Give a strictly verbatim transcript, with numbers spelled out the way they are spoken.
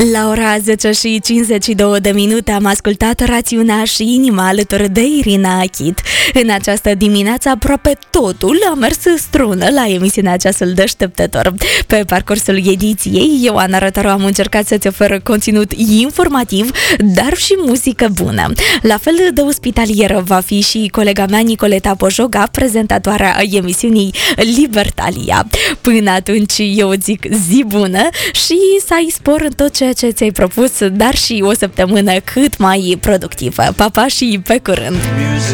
La ora zece și cincizeci și două de minute am ascultat Rațiunea și Inima alături de Irina Achit. În această dimineață aproape totul a mers strună la emisiunea Ceasul Deșteptător. Pe parcursul ediției, eu, Ana Rătaru, am încercat să-ți ofer conținut informativ, dar și muzică bună. La fel de ospitalieră va fi și colega mea Nicoleta Pojoga, prezentatoarea emisiunii Libertalia. Până atunci eu zic zi bună și să ai spor în tot ceea ce ți-ai propus, dar și o săptămână cât mai productivă. Pa, pa și pe curând!